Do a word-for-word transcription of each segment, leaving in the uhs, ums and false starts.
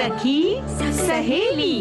सखी सहेली।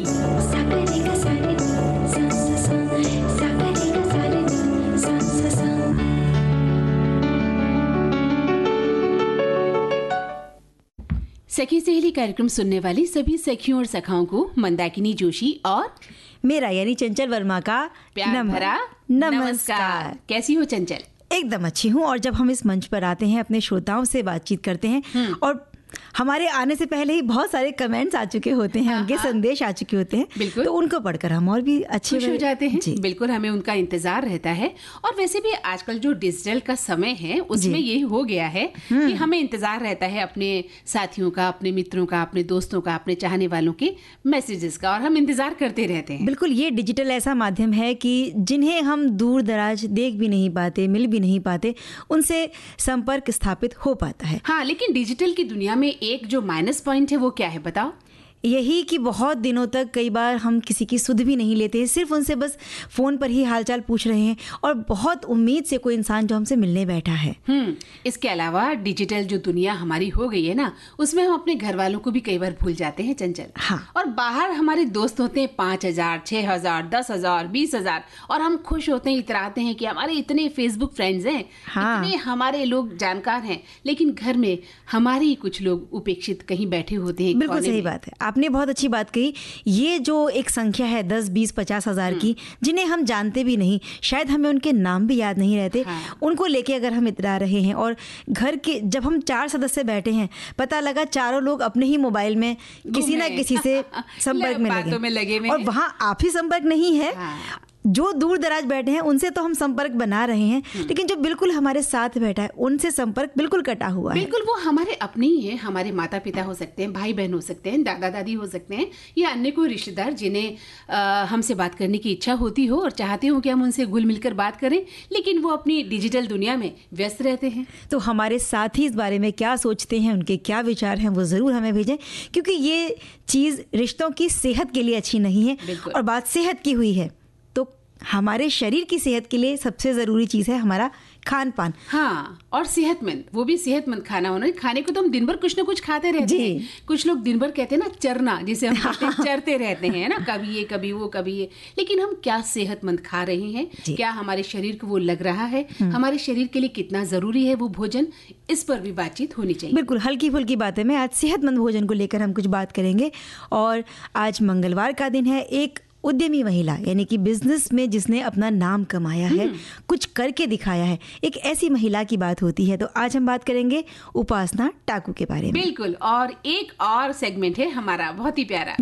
सखी सहेली कार्यक्रम सुनने वाली सभी सखियों और सखाओं को मंदाकिनी जोशी और मेरा यानी चंचल वर्मा का प्यार भरा नमस्कार। कैसी हो चंचल? एकदम अच्छी हूँ। और जब हम इस मंच पर आते हैं, अपने श्रोताओं से बातचीत करते हैं और हमारे आने से पहले ही बहुत सारे कमेंट्स आ चुके होते हैं, हाँ, उनके हाँ, संदेश आ चुके होते हैं, तो उनको पढ़कर हम और भी अच्छे खुश हो जाते हैं। बिल्कुल, हमें उनका इंतजार रहता है। और वैसे भी आजकल जो डिजिटल का समय है उसमें यही हो गया है कि हमें इंतजार रहता है अपने साथियों का, अपने मित्रों का, अपने दोस्तों का, अपने चाहने वालों के मैसेजेस का, और हम इंतजार करते रहते हैं। बिल्कुल, ये डिजिटल ऐसा माध्यम है कि जिन्हें हम दूर दराज देख भी नहीं पाते, मिल भी नहीं पाते, उनसे संपर्क स्थापित हो पाता है। हाँ, लेकिन डिजिटल की दुनिया में एक जो माइनस पॉइंट है वो क्या है, बताओ? यही कि बहुत दिनों तक कई बार हम किसी की सुध भी नहीं लेते, सिर्फ उनसे बस फोन पर ही हालचाल पूछ रहे हैं, और बहुत उम्मीद से कोई इंसान जो हमसे मिलने बैठा है। हम्म इसके अलावा डिजिटल जो दुनिया हमारी हो गई है ना, उसमें हम अपने घर वालों को भी कई बार भूल जाते हैं चंचल। हाँ। और बाहर हमारे दोस्त होते हैं पांच हजार छह हजार दस हजार बीस हजार और हम खुश होते हैं, इतराते हैं कि हमारे इतने फेसबुक फ्रेंड्स हैं। हाँ। इतने हमारे लोग जानकार हैं, लेकिन घर में हमारे ही कुछ लोग उपेक्षित कहीं बैठे होते हैं। बिल्कुल सही बात है, आपने बहुत अच्छी बात कही। ये जो एक संख्या है दस बीस पचास हजार की, जिन्हें हम जानते भी नहीं, शायद हमें उनके नाम भी याद नहीं रहते, हाँ। उनको लेके अगर हम इतरा रहे हैं, और घर के जब हम चार सदस्य बैठे हैं, पता लगा चारों लोग अपने ही मोबाइल में किसी ना किसी से संपर्क में लगे, में लगे में और वहाँ आप ही संपर्क नहीं है। हाँ। जो दूर दराज बैठे हैं उनसे तो हम संपर्क बना रहे हैं, लेकिन जो बिल्कुल हमारे साथ बैठा है उनसे संपर्क बिल्कुल कटा हुआ है। बिल्कुल, वो हमारे अपने ही हैं, हमारे माता पिता हो सकते हैं, भाई बहन हो सकते हैं, दादा दादी हो सकते हैं, या अन्य कोई रिश्तेदार जिन्हें आ, हमसे बात करने की इच्छा होती हो और चाहते हो कि हम उनसे घुल मिलकर बात करें, लेकिन वो अपनी डिजिटल दुनिया में व्यस्त रहते हैं। तो हमारे साथी इस बारे में क्या सोचते हैं, उनके क्या विचार हैं, वो जरूर हमें भेजें, क्योंकि ये चीज रिश्तों की सेहत के लिए अच्छी नहीं है। और बात सेहत की हुई है तो हमारे शरीर की सेहत के लिए सबसे जरूरी चीज है हमारा खान पान। हाँ, और सेहतमंद, वो भी सेहतमंद खाना होना। खाने को तो हम दिन भर कुछ ना कुछ खाते रहते हैं। कुछ लोग दिन भर कहते हैं ना चरना, जिसे हम कहते हैं, चरते रहते हैं ना, कभी ये कभी वो कभी ये, लेकिन हम क्या सेहतमंद खा रहे हैं, क्या हमारे शरीर को वो लग रहा है, हमारे शरीर के लिए कितना जरूरी है वो भोजन, इस पर भी बातचीत होनी चाहिए। बिल्कुल, हल्की फुल्की बातें में आज सेहतमंद भोजन को लेकर हम कुछ बात करेंगे। और आज मंगलवार का दिन है। एक उद्यमी महिला, यानी कि बिजनेस में जिसने अपना नाम कमाया है, कुछ करके दिखाया है, एक ऐसी महिला की बात होती है। तो आज हम बात करेंगे उपासना टाकू के बारे में। बिल्कुल, और एक और सेगमेंट है हमारा बहुत ही प्यारा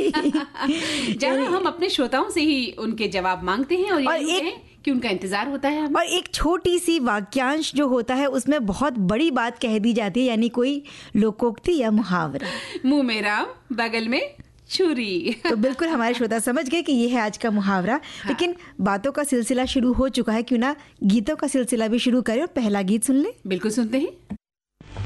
जहाँ हम अपने श्रोताओं से ही उनके जवाब मांगते हैं, और, और एक कि उनका इंतजार होता है हमें। और एक छोटी सी वाक्यांश जो होता है उसमें बहुत बड़ी बात कह दी जाती है, यानी कोई लोकोक्ति या मुहावरा। मुंह में राम, बगल में छुरी। तो बिल्कुल हमारे श्रोता समझ गए कि ये है आज का मुहावरा। हाँ। लेकिन बातों का सिलसिला शुरू हो चुका है, क्यों ना गीतों का सिलसिला भी शुरू करें और पहला गीत सुन ले। बिल्कुल सुनते हैं।